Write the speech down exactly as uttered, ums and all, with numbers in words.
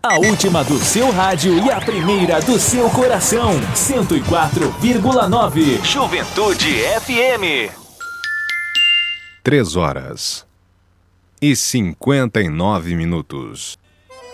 A última do seu rádio e a primeira do seu coração. cento e quatro vírgula nove. Juventude F M. Três horas e cinquenta e nove minutos.